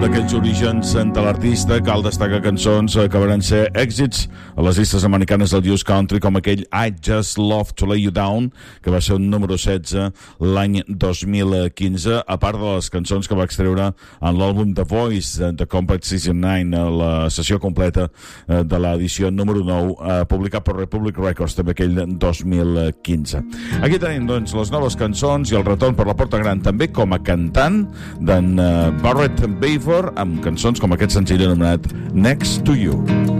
d'aquells orígens de l'artista, cal destacar cançons que van ser èxits a les llistes americanes del Youth Country, com aquell I Just Love to Lay You Down, que va ser un número 16 l'any 2015, a part de les cançons que va extreure en l'àlbum The Voice de Compact Season 9, la sessió completa de l'edició número 9, publicat per Republic Records, també aquell 2015. Aquí tenim, doncs, les noves cançons i el retorn per la porta gran, també com a cantant d'en Barrett Baver, amb cançons com aquest senzill anomenat Next to You.